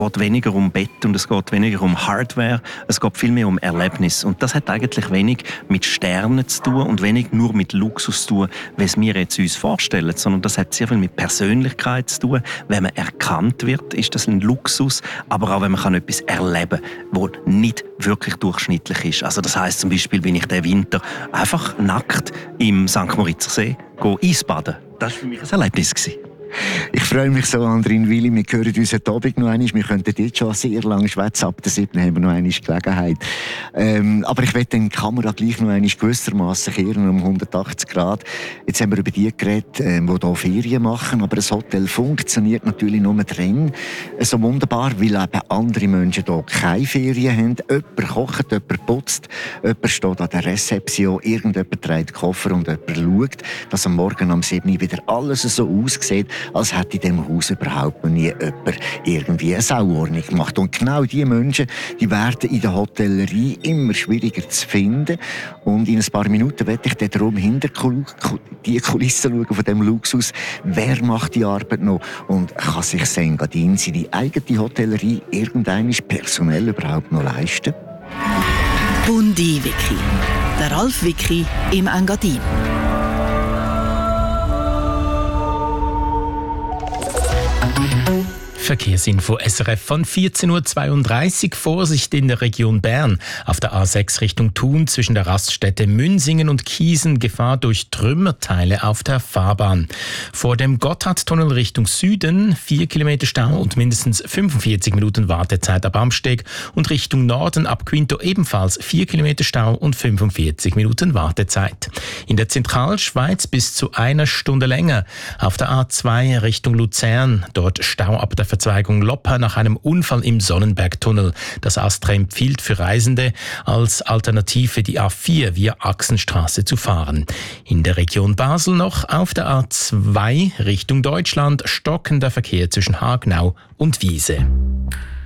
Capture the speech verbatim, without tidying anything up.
geht weniger um Bett und es geht weniger um Hardware, es geht viel mehr um Erlebnis. Und das hat eigentlich wenig mit Sternen zu tun und wenig nur mit Luxus zu tun, wie es wir jetzt uns vorstellen, sondern das hat sehr viel mit Persönlichkeit zu tun. Wenn man erkannt wird, ist das ein Luxus, aber auch wenn man etwas erleben kann, das nicht wirklich durchschnittlich ist. Also das heisst zum Beispiel, bin ich den Winter einfach nackt im Sankt Moritzer See Eisbaden. Das war für mich ein Erlebnis. Ich freue mich so, Andrin Willi. Wir hören uns heute Abend noch einmal. Wir könnten jetzt schon sehr lange schwätzen. Ab der siebten haben wir noch einmal Gelegenheit. Ähm, aber ich möchte die Kamera gleich noch einmal gewissermassen kehren um hundertachtzig Grad. Jetzt haben wir über die geredet, äh, die hier Ferien machen. Aber ein Hotel funktioniert natürlich nur drin. So wunderbar, weil eben andere Menschen hier keine Ferien haben. Jemand kocht, jemand putzt, jemand steht an der Rezeption, irgendjemand trägt den Koffer und jemand schaut, dass am Morgen um sieben Uhr wieder alles so aussieht, als hätte in diesem Haus überhaupt noch nie jemand irgendwie eine Sauordnung gemacht. Und genau diese Menschen, die werden in der Hotellerie immer schwieriger zu finden. Und in ein paar Minuten werde ich dann darum hinter die Kulissen schauen von diesem Luxus. Wer macht die Arbeit noch? Und kann sich Engadin seine eigene Hotellerie irgendwann personell überhaupt noch leisten? Bundi-Wiki. Der Ralf Wiki im Engadin. Verkehrsinfo S R F von vierzehn Uhr zweiunddreißig. Vorsicht in der Region Bern. Auf der A sechs Richtung Thun zwischen der Raststätte Münsingen und Kiesen Gefahr durch Trümmerteile auf der Fahrbahn. Vor dem Gotthardtunnel Richtung Süden vier Kilometer Stau und mindestens fünfundvierzig Minuten Wartezeit ab Amsteg. Und Richtung Norden ab Quinto ebenfalls vier Kilometer Stau und fünfundvierzig Minuten Wartezeit. In der Zentralschweiz bis zu einer Stunde länger. Auf der A zwei Richtung Luzern. Dort Stau ab der Verzweigung Loppa nach einem Unfall im Sonnenbergtunnel. Das ASTRA empfiehlt für Reisende als Alternative die A vier via Achsenstraße zu fahren. In der Region Basel noch auf der A zwei Richtung Deutschland stockender Verkehr zwischen Hagenau und Wiese.